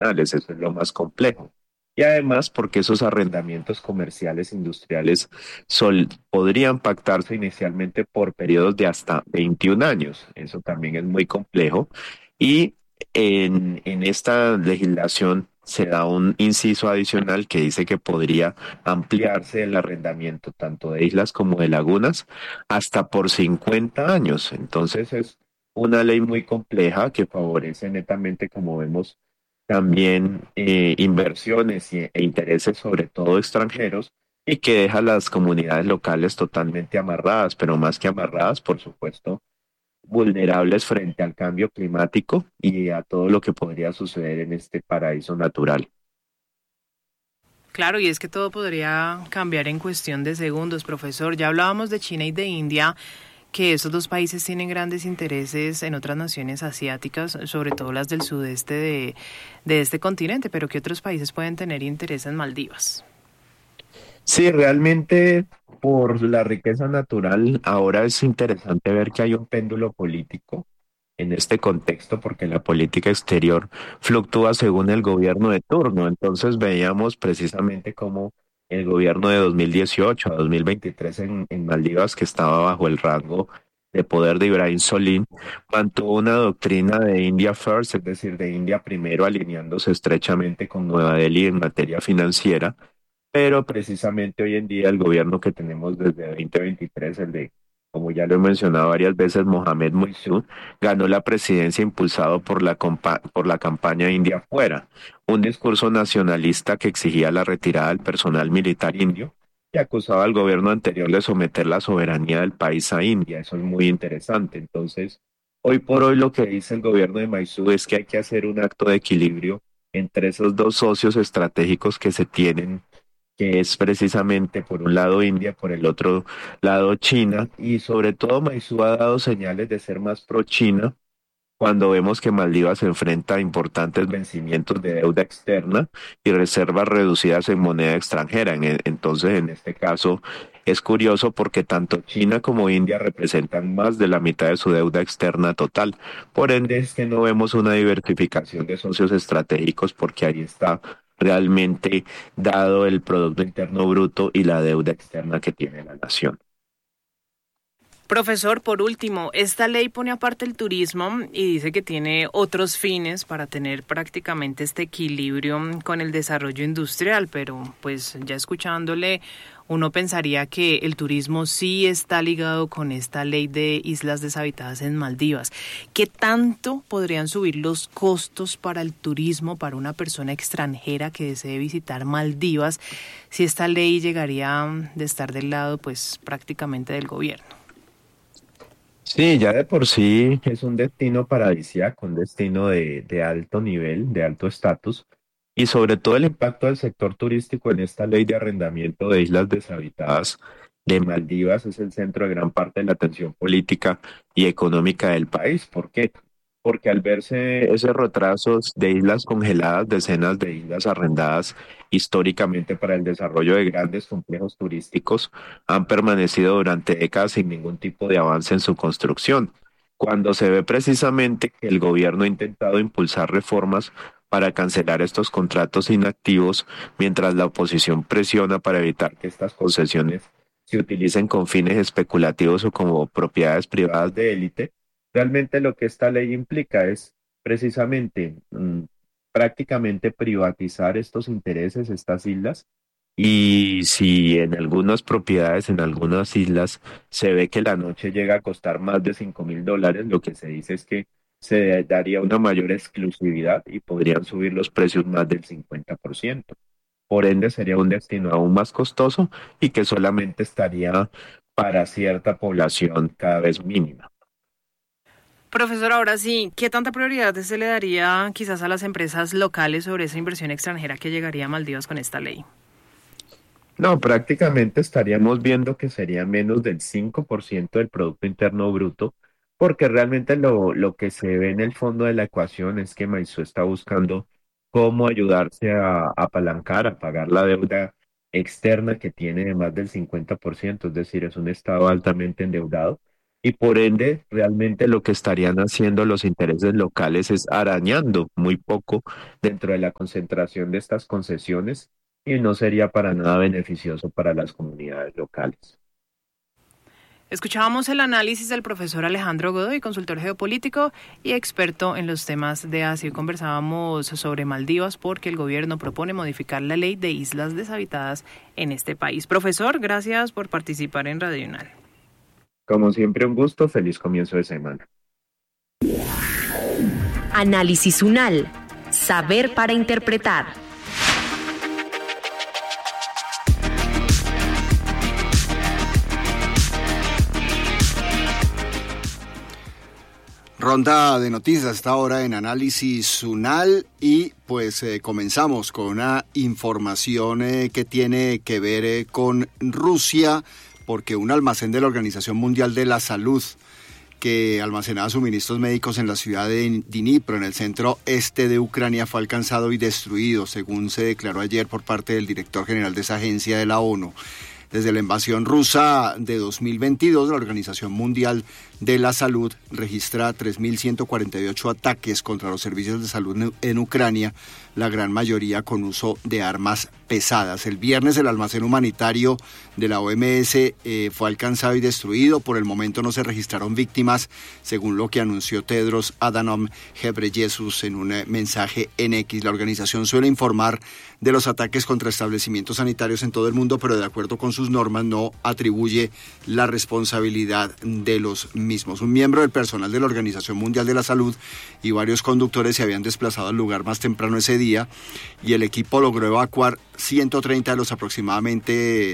tradicionales, eso es lo más complejo. Y además porque esos arrendamientos comerciales industriales podrían pactarse inicialmente por periodos de hasta 21 años, eso también es muy complejo. Y en esta legislación se da un inciso adicional que dice que podría ampliarse el arrendamiento tanto de islas como de lagunas hasta por 50 años. Entonces es una ley muy compleja que favorece netamente, como vemos, también inversiones e intereses, sobre todo extranjeros, y que deja a las comunidades locales totalmente amarradas, pero más que amarradas, por supuesto, vulnerables frente al cambio climático y a todo lo que podría suceder en este paraíso natural. Claro, y es que todo podría cambiar en cuestión de segundos, profesor. Ya hablábamos de China y de India, que estos dos países tienen grandes intereses en otras naciones asiáticas, sobre todo las del sudeste de este continente, pero ¿qué otros países pueden tener interés en Maldivas? Sí, realmente por la riqueza natural, ahora es interesante ver que hay un péndulo político en este contexto, porque la política exterior fluctúa según el gobierno de turno. Entonces veíamos precisamente cómo el gobierno de 2018 a 2023 en Maldivas, que estaba bajo el rango de poder de Ibrahim Solín, mantuvo una doctrina de India First, es decir, de India primero, alineándose estrechamente con Nueva Delhi en materia financiera, pero precisamente hoy en día el gobierno que tenemos desde 2023, el de, como ya lo he mencionado varias veces, Mohamed Muisú, ganó la presidencia impulsado por por la campaña India Fuera, un discurso nacionalista que exigía la retirada del personal militar indio y acusaba al gobierno anterior de someter la soberanía del país a India. Eso es muy interesante. Entonces, hoy por hoy lo que dice el gobierno de Maisú es que hay que hacer un acto de equilibrio entre esos dos socios estratégicos que se tienen, que es precisamente por un lado India, por el otro lado China, y sobre todo Maisú ha dado señales de ser más pro-China cuando vemos que Maldivas se enfrenta a importantes vencimientos de deuda externa y reservas reducidas en moneda extranjera. Entonces, en este caso, es curioso porque tanto China como India representan más de la mitad de su deuda externa total. Por ende, es que no vemos una diversificación de socios estratégicos porque ahí está realmente dado el Producto Interno Bruto y la deuda externa que tiene la nación. Profesor, por último, esta ley pone aparte el turismo y dice que tiene otros fines para tener prácticamente este equilibrio con el desarrollo industrial, pero pues ya escuchándole, uno pensaría que el turismo sí está ligado con esta ley de islas deshabitadas en Maldivas. ¿Qué tanto podrían subir los costos para el turismo para una persona extranjera que desee visitar Maldivas si esta ley llegaría de estar del lado pues prácticamente del gobierno? Sí, ya de por sí es un destino paradisíaco, un destino de alto nivel, de alto estatus, y sobre todo el impacto del sector turístico en esta ley de arrendamiento de islas deshabitadas de Maldivas es el centro de gran parte de la atención política y económica del país. ¿Por qué? Porque al verse esos retrasos de islas congeladas, decenas de islas arrendadas históricamente para el desarrollo de grandes complejos turísticos, han permanecido durante décadas sin ningún tipo de avance en su construcción. Cuando se ve precisamente que el gobierno ha intentado impulsar reformas para cancelar estos contratos inactivos, mientras la oposición presiona para evitar que estas concesiones se utilicen con fines especulativos o como propiedades privadas de élite, realmente lo que esta ley implica es precisamente prácticamente privatizar estos intereses, estas islas, y si en algunas propiedades, en algunas islas, se ve que la noche llega a costar más de $5.000, lo que se dice es que se daría una mayor exclusividad y podrían subir los precios más del 50%. Por ende, sería un destino aún más costoso y que solamente estaría para cierta población cada vez mínima. Profesor, ahora sí, ¿qué tanta prioridad se le daría quizás a las empresas locales sobre esa inversión extranjera que llegaría a Maldivas con esta ley? No, prácticamente estaríamos viendo que sería menos del 5% del Producto Interno Bruto, porque realmente lo que se ve en el fondo de la ecuación es que Maizú está buscando cómo ayudarse a apalancar, a pagar la deuda externa que tiene de más del 50%, es decir, es un estado altamente endeudado, y por ende realmente lo que estarían haciendo los intereses locales es arañando muy poco dentro de la concentración de estas concesiones y no sería para nada beneficioso para las comunidades locales. Escuchábamos el análisis del profesor Alejandro Godoy, consultor geopolítico y experto en los temas de Asia. Hoy conversábamos sobre Maldivas porque el gobierno propone modificar la ley de islas deshabitadas en este país. Profesor, gracias por participar en Radio UNAL. Como siempre, un gusto. Feliz comienzo de semana. Análisis UNAL. Saber para interpretar. Ronda de noticias hasta ahora en Análisis UNAL y pues comenzamos con una información que tiene que ver con Rusia, porque un almacén de la Organización Mundial de la Salud que almacenaba suministros médicos en la ciudad de Dnipro, en el centro este de Ucrania, fue alcanzado y destruido, según se declaró ayer por parte del director general de esa agencia de la ONU. Desde la invasión rusa de 2022, la Organización Mundial de la Salud registra 3.148 ataques contra los servicios de salud en Ucrania, la gran mayoría con uso de armas pesadas. El viernes el almacén humanitario de la OMS fue alcanzado y destruido. Por el momento no se registraron víctimas, según lo que anunció Tedros Adhanom Ghebreyesus en un mensaje en X. La organización suele informar de los ataques contra establecimientos sanitarios en todo el mundo, pero de acuerdo con sus normas no atribuye la responsabilidad de los mismos. Un miembro del personal de la Organización Mundial de la Salud y varios conductores se habían desplazado al lugar más temprano ese día y el equipo logró evacuar 130 de los aproximadamente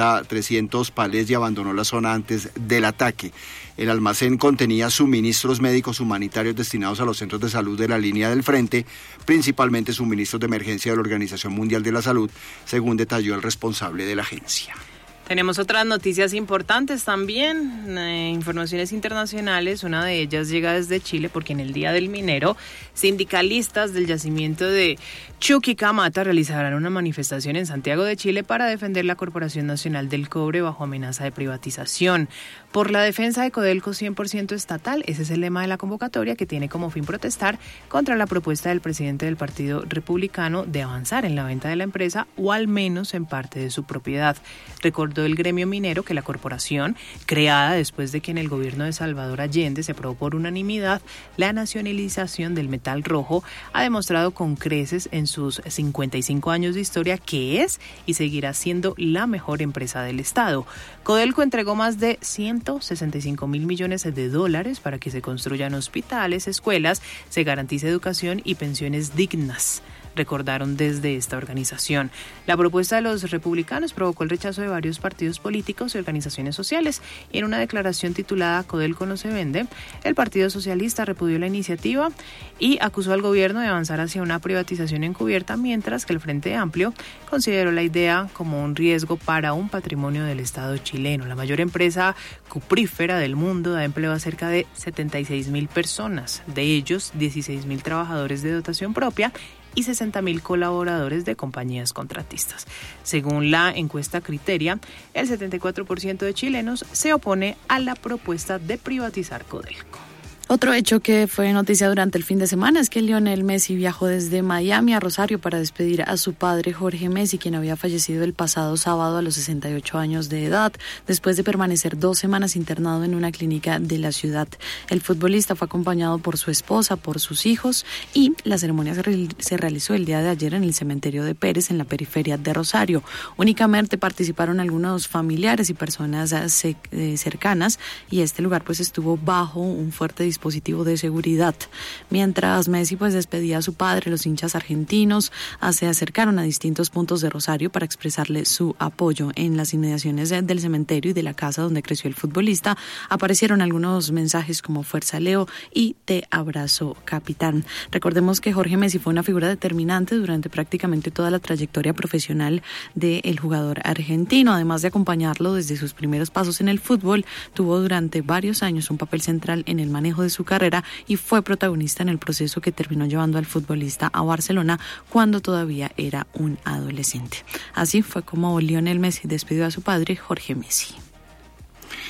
300 palés y abandonó la zona antes del ataque. El almacén contenía suministros médicos humanitarios destinados a los centros de salud de la línea del frente, principalmente suministros de emergencia de la Organización Mundial de la Salud, según detalló el responsable de la agencia. Tenemos otras noticias importantes también, informaciones internacionales. Una de ellas llega desde Chile porque en el Día del Minero, sindicalistas del yacimiento de Chuquicamata realizarán una manifestación en Santiago de Chile para defender la Corporación Nacional del Cobre bajo amenaza de privatización. Por la defensa de Codelco 100% estatal, ese es el lema de la convocatoria, que tiene como fin protestar contra la propuesta del presidente del Partido Republicano de avanzar en la venta de la empresa o al menos en parte de su propiedad. Recordó el gremio minero que la corporación, creada después de que en el gobierno de Salvador Allende se aprobó por unanimidad la nacionalización del metal rojo, ha demostrado con creces en sus 55 años de historia que es y seguirá siendo la mejor empresa del Estado. Codelco entregó más de 165 mil millones de dólares para que se construyan hospitales, escuelas, se garantice educación y pensiones dignas, recordaron desde esta organización. La propuesta de los republicanos provocó el rechazo de varios partidos políticos y organizaciones sociales. Y en una declaración titulada Codelco no se vende, el Partido Socialista repudió la iniciativa y acusó al gobierno de avanzar hacia una privatización encubierta, mientras que el Frente Amplio consideró la idea como un riesgo para un patrimonio del Estado chileno. La mayor empresa cuprífera del mundo da empleo a cerca de 76.000 personas, de ellos 16.000 trabajadores de dotación propia y 60.000 colaboradores de compañías contratistas. Según la encuesta Criteria, el 74% de chilenos se opone a la propuesta de privatizar Codelco. Otro hecho que fue noticia durante el fin de semana es que Lionel Messi viajó desde Miami a Rosario para despedir a su padre Jorge Messi, quien había fallecido el pasado sábado a los 68 años de edad, después de permanecer 2 semanas internado en una clínica de la ciudad. El futbolista fue acompañado por su esposa, por sus hijos, y la ceremonia se realizó el día de ayer en el cementerio de Pérez, en la periferia de Rosario. Únicamente participaron algunos familiares y personas cercanas, y este lugar pues estuvo bajo un fuerte dispositivo de seguridad. Mientras Messi pues despedía a su padre, los hinchas argentinos se acercaron a distintos puntos de Rosario para expresarle su apoyo. En las inmediaciones del cementerio y de la casa donde creció el futbolista aparecieron algunos mensajes como "Fuerza Leo" y "Te abrazo, capitán". Recordemos que Jorge Messi fue una figura determinante durante prácticamente toda la trayectoria profesional del jugador argentino. Además de acompañarlo desde sus primeros pasos en el fútbol, tuvo durante varios años un papel central en el manejo de su carrera y fue protagonista en el proceso que terminó llevando al futbolista a Barcelona cuando todavía era un adolescente. Así fue como Lionel Messi despidió a su padre, Jorge Messi.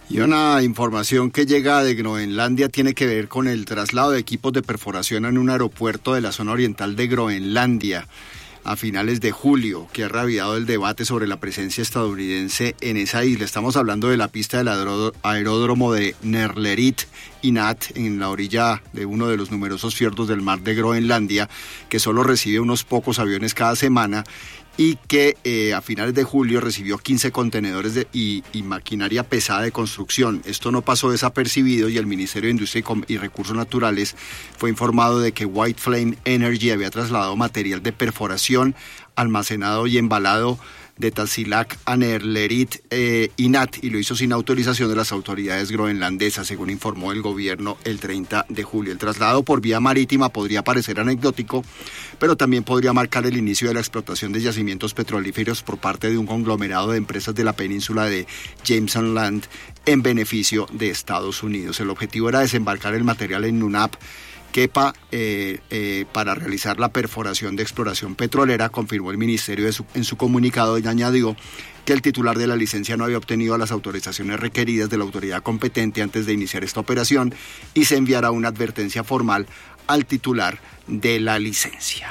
Y una información que llega de Groenlandia tiene que ver con el traslado de equipos de perforación en un aeropuerto de la zona oriental de Groenlandia a finales de julio, que ha reavivado el debate sobre la presencia estadounidense en esa isla. Estamos hablando de la pista del aeródromo de Nerlerit Inat, en la orilla de uno de los numerosos fiordos del mar de Groenlandia, que solo recibe unos pocos aviones cada semana y que a finales de julio recibió 15 contenedores y maquinaria pesada de construcción. Esto no pasó desapercibido y el Ministerio de Industria y Recursos Naturales fue informado de que White Flame Energy había trasladado material de perforación almacenado y embalado de Tasiilaq a Nerlerit Inat, y lo hizo sin autorización de las autoridades groenlandesas, según informó el gobierno el 30 de julio. El traslado por vía marítima podría parecer anecdótico, pero también podría marcar el inicio de la explotación de yacimientos petrolíferos por parte de un conglomerado de empresas de la península de Jameson Land en beneficio de Estados Unidos. El objetivo era desembarcar el material en Nunap, Kepa, para realizar la perforación de exploración petrolera, confirmó el ministerio en su comunicado, y añadió que el titular de la licencia no había obtenido las autorizaciones requeridas de la autoridad competente antes de iniciar esta operación y se enviará una advertencia formal al titular de la licencia.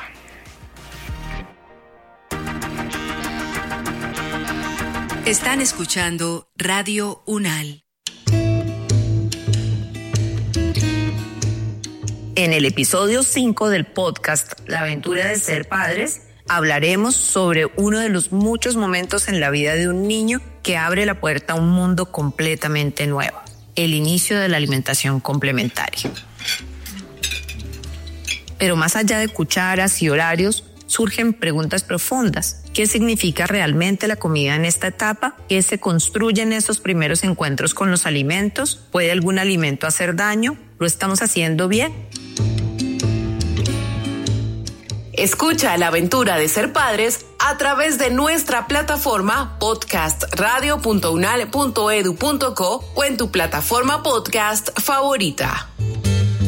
Están escuchando Radio UNAL. En el episodio 5 del podcast La aventura de ser padres, hablaremos sobre uno de los muchos momentos en la vida de un niño que abre la puerta a un mundo completamente nuevo: el inicio de la alimentación complementaria. Pero más allá de cucharas y horarios, surgen preguntas profundas. ¿Qué significa realmente la comida en esta etapa? ¿Qué se construye en esos primeros encuentros con los alimentos? ¿Puede algún alimento hacer daño? ¿Lo estamos haciendo bien? Escucha La aventura de ser padres a través de nuestra plataforma podcastradio.unal.edu.co o en tu plataforma podcast favorita.